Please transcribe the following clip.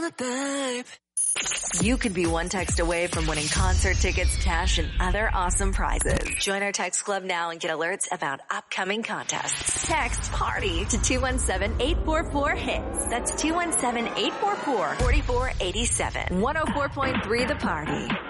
it, babe. You could be one text away from winning concert tickets, cash, and other awesome prizes. Join our text club now and get alerts about upcoming contests. Text PARTY to 217-844-HITS. That's 217-844-4487. 104.3 The Party.